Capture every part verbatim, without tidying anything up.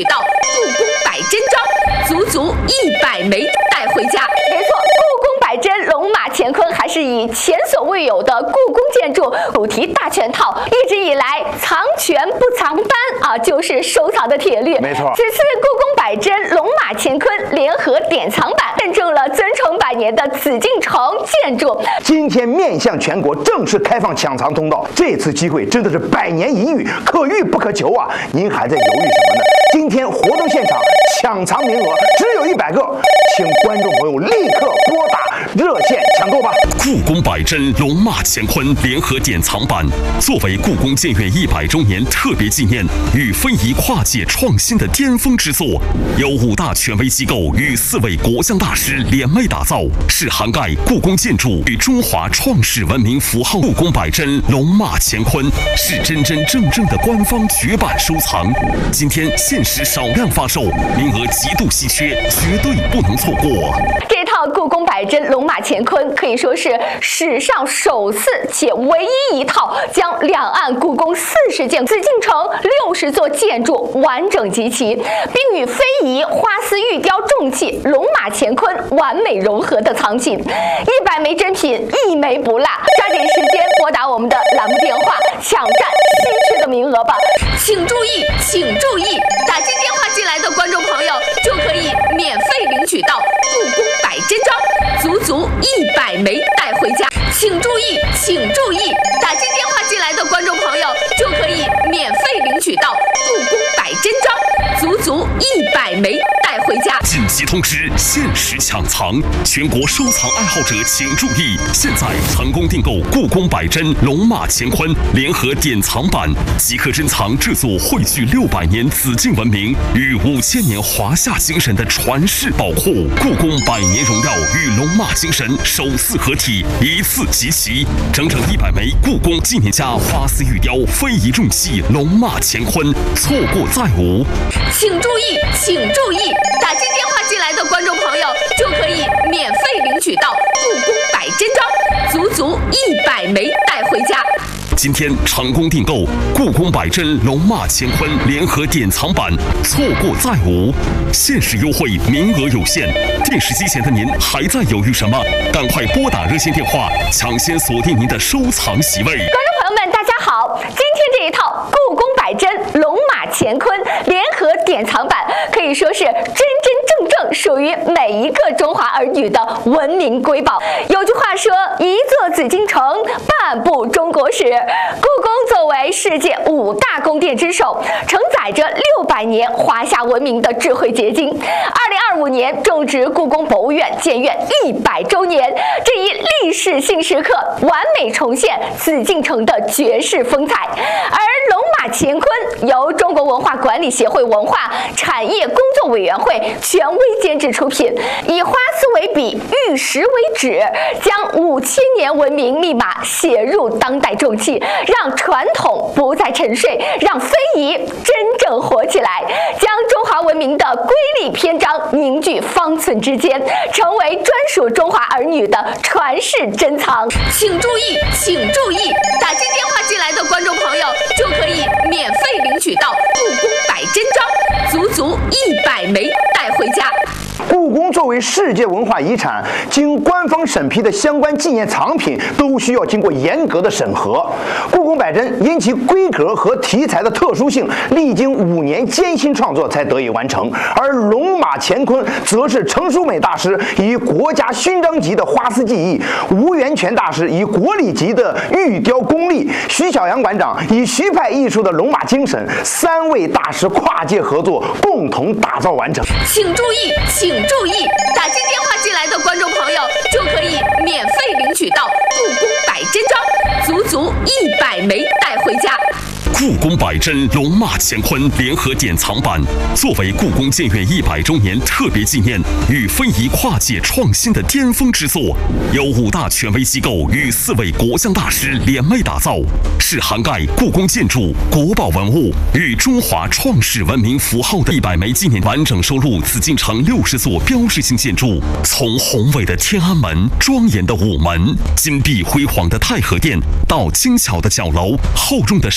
取到故宫百珍章，足足一百枚带回家。 没错，故宫百珍龙马乾坤还是以前所未有的故宫建筑主题大全套，一直以来藏全不藏单啊，就是收藏的铁律。 没错， 此次故宫百珍龙马乾坤联合典藏版认证了尊崇百年的紫禁城建筑。 今天面向全国正式开放抢藏通道，这次机会真的是百年一遇，可遇不可求啊！您还在犹豫什么呢？今天活动现场抢藏名额只有一百个，请观众朋友立刻拨打热线抢购吧！ 故宫百珍龙马乾坤联合典藏版，作为故宫建院一百周年特别纪念与非遗跨界创新的巅峰之作，由五大权威机构与四位国将大师联袂打造，是涵盖故宫建筑与中华创世文明符号。故宫百珍龙马乾坤是真真正正的官方绝版收藏，今天限时少量发售，名额极度稀缺，绝对不能错过。 这套故宫百珍龙马乾坤可以说是史上首次且唯一一套将两岸故宫四十件、紫禁城六十座建筑完整集齐，并与非遗、花丝、玉雕、重器、龙马乾坤完美融合的藏品。一百枚珍品，一枚不落，抓紧时间拨打我们的栏目电话，抢占稀缺的名额吧！ 请注意，请注意，打进电话进来的观众朋友就可以免费领取到故宫百珍章，足足一百枚带回家。请注意，请注意，打进电话进来的观众朋友就可以免费领取到故宫百珍章，足足一百枚带回家。 紧急通知，限时抢藏，全国收藏爱好者请注意！现在成功订购故宫百珍龙马乾坤联合典藏版，即可珍藏这座汇聚六百年紫禁文明与五千年华夏精神的传世宝库。故宫百年荣耀与龙马精神首次合体，一次集齐，整整一百枚故宫纪念家花丝玉雕非遗重器龙马乾坤，错过再无。 请注意，请注意，打进电话进来的观众朋友就可以免费领取到故宫百珍章，足足一百枚带回家。 今天成功订购故宫百珍龙马乾坤联合典藏版，错过再无，限时优惠，名额有限。电视机前的您还在犹豫什么？赶快拨打热线电话，抢先锁定您的收藏席位。 观众朋友们，大家好！今天这一套故宫百珍龙马乾坤联合典藏版，可以说是真真正正属于每一个中华儿女的文明瑰宝。有句话说，一座紫禁城，半部中国史。故宫作为世界五大宫殿之首，承载着六百年华夏文明的智慧结晶。二零二五年正值故宫博物院建院一百周年，这一历史性时刻，完美重现紫禁城的绝世风采。而龙马乾坤由中国文化管理协会文化产业工作委员会权威监制出品，以花丝为笔，玉石为纸，将五千年文明密码写入当代重器，让传统不再沉睡，让非遗真正活起来，将中华文明的瑰丽篇章凝聚方寸之间，成为专属中华儿女的传世珍藏。 请注意，请注意，打进电话进来的观众朋友就可以免费领取到故宫百珍章，足足一百枚带回家。 故宫作为世界文化遗产，经官方审批的相关纪念藏品都需要经过严格的审核。故宫百珍因其规格和题材的特殊性，历经五年艰辛创作才得以完成。而龙马乾坤则是程淑美大师以国家勋章级的花丝技艺，吴元泉大师以国礼级的玉雕功力，徐小阳馆长以徐派艺术的龙马精神，三位大师跨界合作，共同打造完成。 请注意，请注意，打进电话进来的观众朋友就可以免费领取到故宫百珍章，足足一百枚带回家。 故宫百珍龙马乾坤联合典藏版，作为故宫建院一百周年特别纪念与非遗跨界创新的巅峰之作，由五大权威机构与四位国将大师联袂打造，是涵盖故宫建筑、国宝文物与中华创世文明符号的一百枚纪念，完整收录紫禁城六十座标志性建筑，从宏伟的天安门、庄严的午门、金碧辉煌的太和殿，到精巧的角楼、厚重的神武门。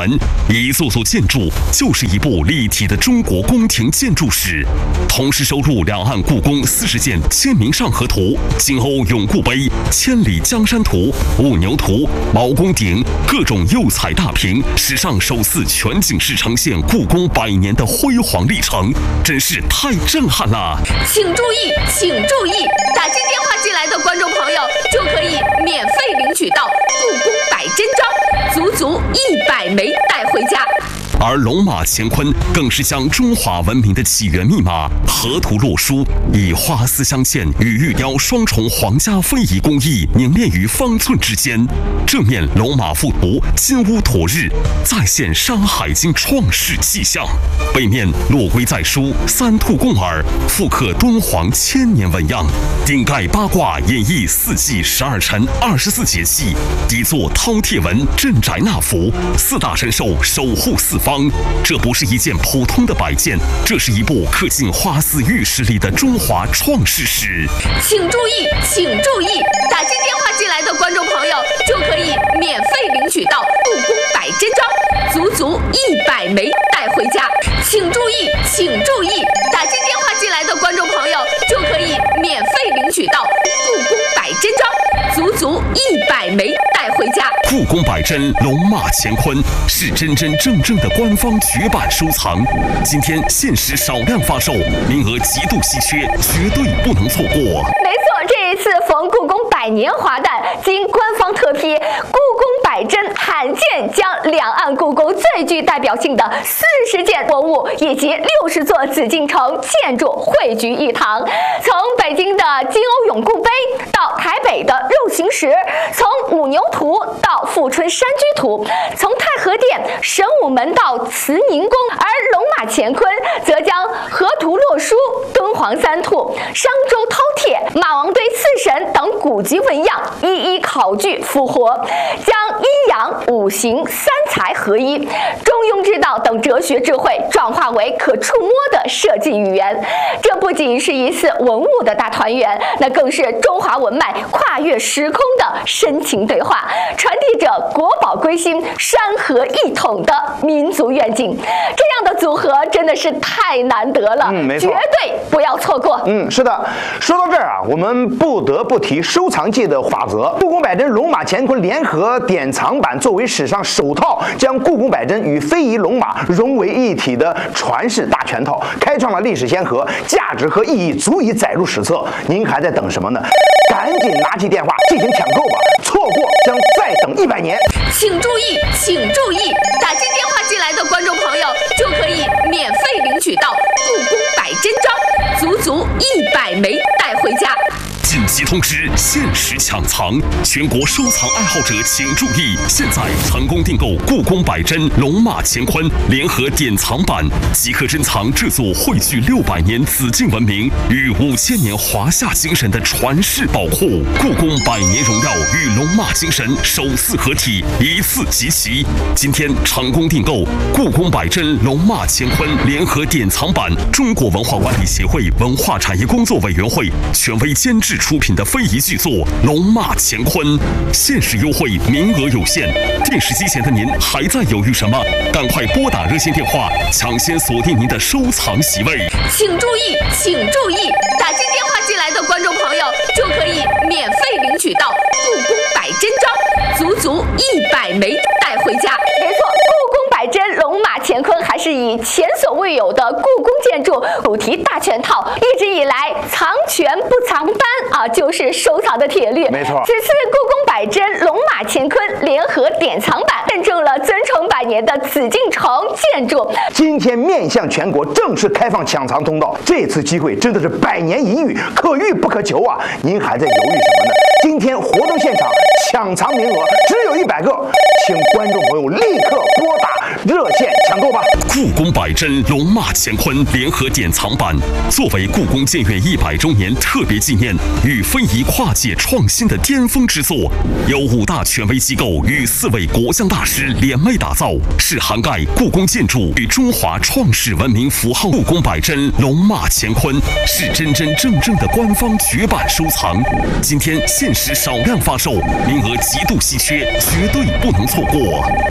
门，一座座建筑就是一部立体的中国宫廷建筑史。同时收录两岸故宫四十件《清明上河图》、金瓯永固碑、千里江山图、五牛图、毛公鼎各种釉彩大屏，史上首次全景式呈现故宫百年的辉煌历程，真是太震撼了！ 请注意，请注意，打进电话进来的观众朋友就可以免费领取到故宫百真章，足足一百枚带回家。 而龙马乾坤更是将中华文明的起源密码河图洛书，以花丝镶嵌与玉雕双重皇家非遗工艺凝练于方寸之间。正面龙马附图金乌妥日，再现《山海经》创世气象；背面落龟在书，三兔共耳，复刻敦煌千年纹样。顶盖八卦演绎四季十二辰二十四节气，底座饕餮纹镇宅纳福，四大神兽守护四方。这不是一件普通的摆件，这是一部刻进花丝玉石里的中华创世史。 请注意，请注意，打进电话进来的观众朋友就可以免费领取到故宫百真章，足足一百枚带回家。请注意，请注意，打进电话进来的观众朋友就可以免费领取到故宫百真章，足足一百枚带回家。 故宫百真龙马乾坤是真真正正的官方绝版收藏，今天限时少量发售，名额极度稀缺，绝对不能错过。 没错，这一次逢故宫百年华诞，经官方特批，故宫百真罕见将两岸故宫最具代表性的四十件文物以及六十座紫禁城建筑汇聚一堂。从北京的金瓯永固碑到台北的肉形石，从五牛图到富春山居图，从太和殿、神武门到慈宁宫，而龙马乾坤则将河图洛书、敦煌三兔、商周饕餮、马王堆刺神等古籍纹样一一考据复活，将阴阳五行三才合一、中庸之道等哲学智慧转化为可触摸的设计语言。这不仅是一次文物的大团圆，那更是中华文脉跨越时空的深情对话，传递着国宝归心、山河一统的民族愿景。这样的组合真的是太难得了， 嗯，没错， 绝对不要错过。 嗯，是的。说到这儿啊，我们不得不提收藏界的法则。故宫百真龙马乾坤联合典藏版作为史上首套将故宫百真与非遗龙马融为一体的传世大全套，开创了历史先河，价值和意义足以载入史册。您还在等什么呢？赶紧拿起电话进行抢购吧，错过将再等一百年。 请注意，请注意，打进电话进来的观众朋友就可以免费领取到故宫百真章，足足一百枚带回家。 紧急通知：限时抢藏，全国收藏爱好者请注意！现在成功订购故宫百真龙马乾坤联合典藏版，即刻珍藏这座汇聚六百年紫禁文明与五千年华夏精神的传世宝库。故宫百年荣耀与龙马精神首次合体，一次集齐。今天成功订购故宫百真龙马乾坤联合典藏版，中国文化管理协会文化产业工作委员会权威监制出品的非遗巨作《龙马乾坤》，限时优惠，名额有限。电视机前的您还在犹豫什么？赶快拨打热线电话，抢先锁定您的收藏席位。 请注意，请注意，打进电话进来的观众朋友就可以免费领取到故宫百真章，足足一百枚带回家。 没错，故宫百真龙马乾坤还是以前所未有的故宫建筑主题大全套，一直以来藏全不藏单啊，就是收藏的铁律。 没错， 此次故宫百真龙马乾坤联合典藏版认证了尊崇百年的紫禁城建筑。 今天面向全国正式开放抢藏通道，这次机会真的是百年一遇，可遇不可求啊！您还在犹豫什么呢？今天活动现场抢藏名额只有一百个，请观众朋友立刻拨打热线抢购吧！ 故宫百真龙马乾坤联合典藏版作为故宫建院一百周年特别纪念与非遗跨界创新的巅峰之作，由五大权威机构与四位国将大师联袂打造，是涵盖故宫建筑与中华创世文明符号。故宫百真龙马乾坤是真真正正的官方绝版收藏，今天限时少量发售，名额极度稀缺，绝对不能错过。 这套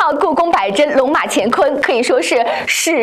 故宫百珍龙马乾坤可以说是史